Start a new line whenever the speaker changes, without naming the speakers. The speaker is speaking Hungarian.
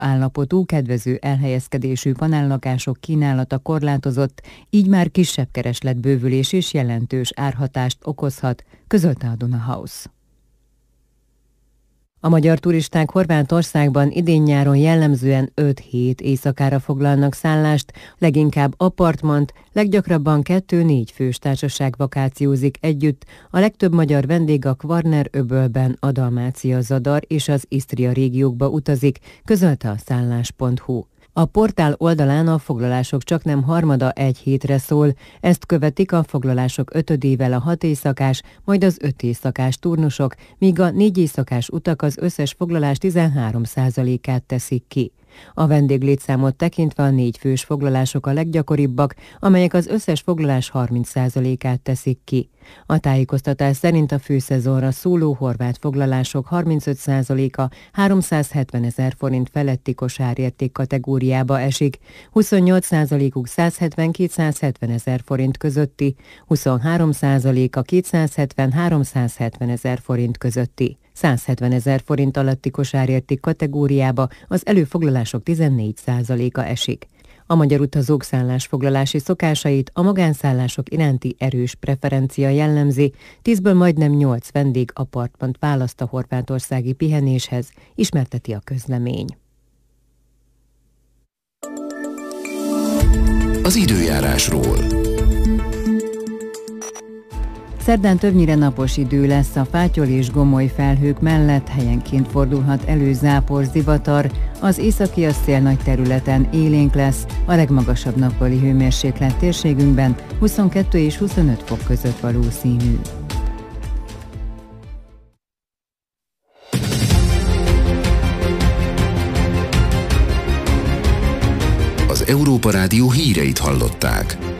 állapotú, kedvező elhelyezkedésű panellakások kínálata korlátozott, így már kisebb keresletbővülés is jelentős árhatást okozhat, közölte a Duna House. A magyar turisták Horvátországban idén-nyáron jellemzően 5-7 éjszakára foglalnak szállást, leginkább apartmant, leggyakrabban 2-4 fős társaság vakációzik együtt, a legtöbb magyar vendég a Kvarner-öbölben, a Dalmácia-Zadar és az Isztria régiókba utazik, közölte a szállás.hu. A portál oldalán a foglalások csaknem harmada egy hétre szól, ezt követik a foglalások 5-ével a 6 éjszakás, majd az 5 éjszakás turnusok, míg a 4 éjszakás utak az összes foglalás 13%-át teszik ki. A vendéglétszámot tekintve a 4 fős foglalások a leggyakoribbak, amelyek az összes foglalás 30%-át teszik ki. A tájékoztatás szerint a főszezonra szóló horvát foglalások 35%-a 370 000 forint feletti kosárérték kategóriába esik, 28%-uk 170-270 000 forint közötti, 23%-a 270-370 000 forint közötti. 170 000 forint alatti kosárérték kategóriába az előfoglalások 14%-a esik. A magyar utazók szállásfoglalási szokásait a magánszállások iránti erős preferencia jellemzi, 10-ből majdnem 8 vendég apartmant választ a horvátországi pihenéshez, ismerteti a közlemény.
Az időjárásról.
Szerdán többnyire napos idő lesz, a fátyol és gomoly felhők mellett helyenként fordulhat elő zápor, zivatar, az északi szél nagy területen élénk lesz, a legmagasabb nappali hőmérséklet térségünkben 22 és 25 fok között valószínű.
Az Európa Rádió híreit hallották.